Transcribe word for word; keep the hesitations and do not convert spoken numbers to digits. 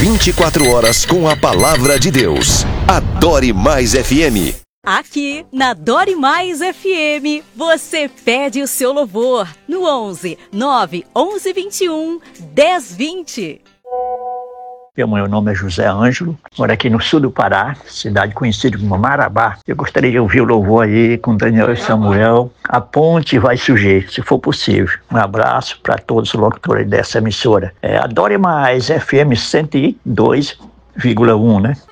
vinte e quatro horas com a palavra de Deus. Adore Mais F M. Aqui na Adore Mais F M, você pede o seu louvor no onze, nove, onze, vinte e um, dez, vinte. Meu nome é José Ângelo, moro aqui no sul do Pará, cidade conhecida como Marabá. Eu gostaria de ouvir o louvor aí com Daniel e Samuel. A ponte vai surgir, se for possível. Um abraço para todos os locutores dessa emissora. É, Adore Mais F M cento e dois vírgula um, né?